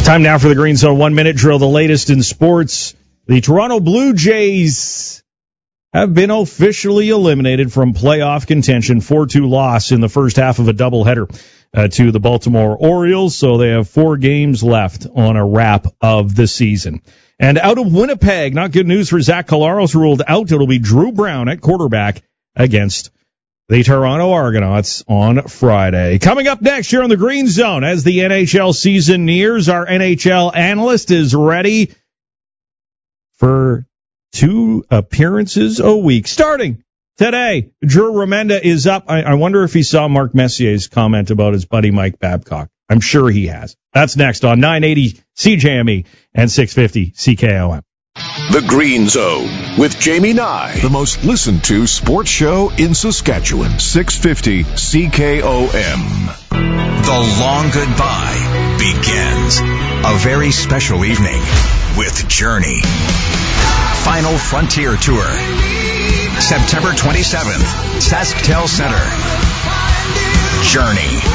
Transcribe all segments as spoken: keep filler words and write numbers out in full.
Time now for the Green Zone one-minute drill, the latest in sports. The Toronto Blue Jays have been officially eliminated from playoff contention. four two loss in the first half of a doubleheader uh, to the Baltimore Orioles, so they have four games left on a wrap of the season. And out of Winnipeg, not good news for Zach Collaros, ruled out. It'll be Drew Brown at quarterback against the Toronto Argonauts on Friday. Coming up next here on the Green Zone, as the N H L season nears, our N H L analyst is ready for two appearances a week. Starting today, Drew Remenda is up. I, I wonder if he saw Mark Messier's comment about his buddy Mike Babcock. I'm sure he has. That's next on nine eighty C J M E and six fifty C K O M. The Green Zone with Jamie Nye, the most listened to sports show in Saskatchewan. six fifty C K O M. The long goodbye begins. A very special evening with Journey. Final Frontier Tour. September twenty-seventh, SaskTel Center. Journey.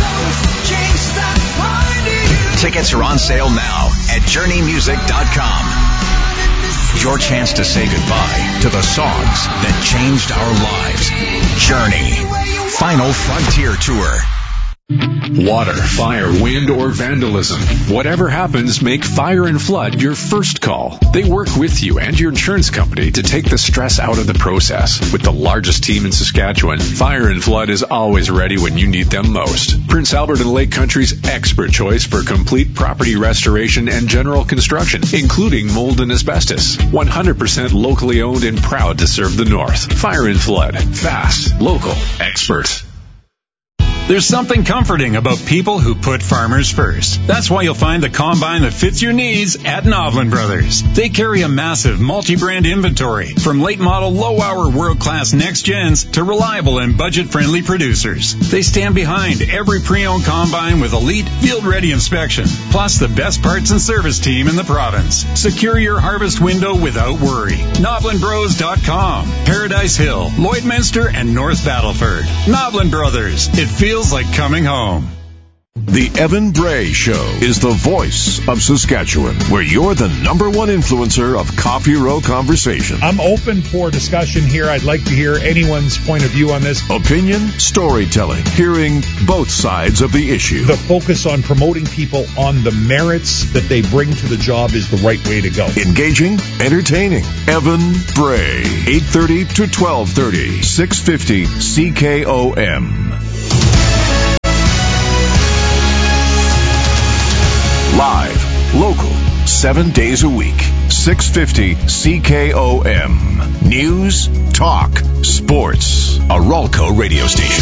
Tickets are on sale now at journey music dot com. Your chance to say goodbye to the songs that changed our lives. Journey. Final Frontier Tour. Water, fire, wind, or vandalism. Whatever happens, make Fire and Flood your first call. They work with you and your insurance company to take the stress out of the process. With the largest team in Saskatchewan, Fire and Flood is always ready when you need them most. Prince Albert and Lake Country's expert choice for complete property restoration and general construction, including mold and asbestos. one hundred percent locally owned and proud to serve the North. Fire and Flood. Fast, local, expert. There's something comforting about people who put farmers first. That's why you'll find the combine that fits your needs at Noblin Brothers. They carry a massive multi-brand inventory, from late-model, low-hour, world-class next-gens to reliable and budget-friendly producers. They stand behind every pre-owned combine with elite, field-ready inspection, plus the best parts and service team in the province. Secure your harvest window without worry. Noblin Bros dot com, Paradise Hill, Lloydminster, and North Battleford. Noblin Brothers. It feels like coming home. The Evan Bray Show is the voice of Saskatchewan, where you're the number one influencer of Coffee Row conversation. I'm open for discussion here. I'd like to hear anyone's point of view on this. Opinion, storytelling, hearing both sides of the issue. The focus on promoting people on the merits that they bring to the job is the right way to go. Engaging, entertaining. Evan Bray, eight thirty to twelve thirty, six fifty C K O M. Live, local, seven days a week, six fifty C K O M. News, talk, sports. A Ralco radio station.